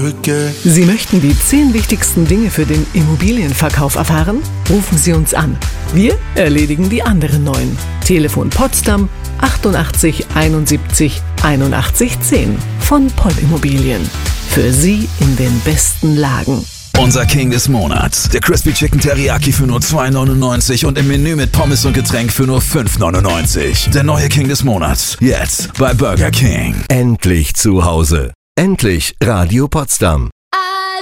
again. Sie möchten die 10 wichtigsten Dinge für den Immobilienverkauf erfahren? Rufen Sie uns an. Wir erledigen die anderen 9. Telefon Potsdam 88 71 81 10 von Poll Immobilien. Für Sie in den besten Lagen. Unser King des Monats. Der Crispy Chicken Teriyaki für nur 2,99 und im Menü mit Pommes und Getränk für nur 5,99. Der neue King des Monats. Jetzt bei Burger King. Endlich zu Hause. Endlich Radio Potsdam.